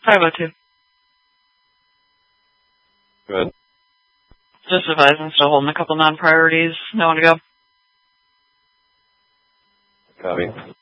502. Good. Just advising, still holding a couple non-priorities. No one to go. Copy.